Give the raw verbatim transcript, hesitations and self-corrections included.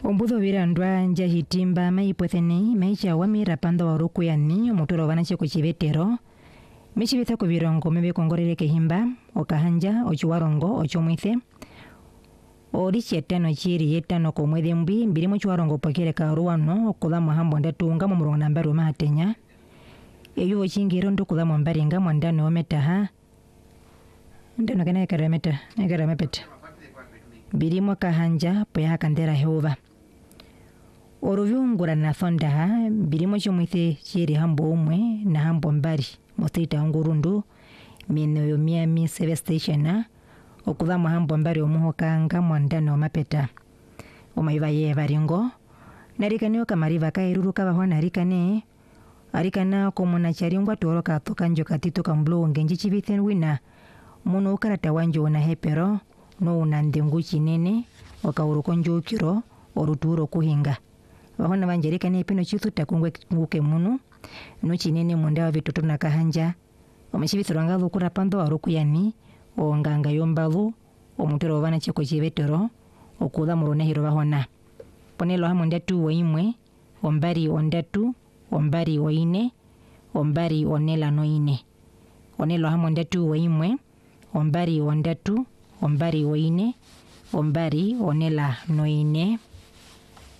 Ombuzo virandwa nja hitimba maipwetheni maicha wamira panda waruku yani omutoro vanache kuchivetero mechivitha kuvirongo mebe kongorere kehimba okahanja ochiwarongo ochomwithe orichi etano chiri etano komwethe mbi mbiri mochiwarongo pokere karuano okudhamo hambo ndatunga momurongo nambari omahatenya eyo ochingiro ndukudhamo mbari nga mwandano ometaha ndano kana ekara meta ekara mepeta birimo kahanja poya kandera heuva oruvyungura na thonda birimo chomwithe chiri hambo umwe na hambo mbari motita ngurundu mino yo Miami Service Station okudhamo hambo mbari omuhokanga mwandano omapeta omaiva ye varingo narikane okamariva kairuruka bahwa narikane arikana komuna charingwa toroka tokanjo katito kamblo ngenji chivithe wina muno ukarata wanjo na hepero no unandengu chinene okaurukonjo kiro oruturo kuhinga bahona banjerika ne pino chithuta kungwe nguke muno no chinene munda vitoto na kahanja omachivithoranga lukura pando arukuyani onganga yombalu omutero bana chiko chivetero okudha murone hiro bahona ponelo hamo ndatu waimwe ombari ondatu ombari waine ombari onela noine onelo hamo ndatu waimwe ombari ondatu ombari waine ombari onela noine